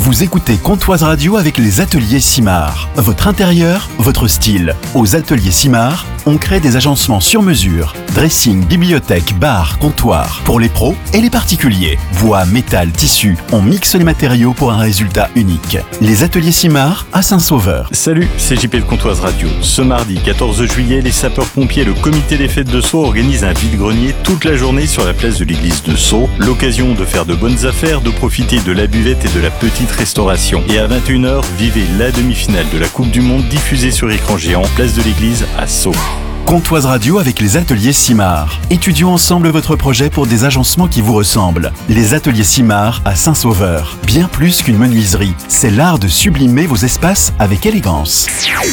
Vous écoutez Comptoise Radio avec les ateliers Simard. Votre intérieur, votre style. Aux ateliers Simard, on crée des agencements sur mesure. Dressing, bibliothèque, bar, comptoir. Pour les pros et les particuliers. Bois, métal, tissu. On mixe les matériaux pour un résultat unique. Les ateliers Simard à Saint-Sauveur. Salut, c'est JP de Comptoise Radio. Ce mardi 14 juillet, les sapeurs-pompiers et le comité des fêtes de Sceaux organisent un vide-grenier toute la journée sur la place de l'église de Sceaux. L'occasion de faire de bonnes affaires, de profiter de la buvette et de la petite restauration. Et à 21h, vivez la demi-finale de la Coupe du Monde diffusée sur écran géant, place de l'église à Sceaux. Comptoise Radio avec les ateliers Simard. Étudions ensemble votre projet pour des agencements qui vous ressemblent. Les ateliers Simard à Saint-Sauveur. Bien plus qu'une menuiserie, c'est l'art de sublimer vos espaces avec élégance.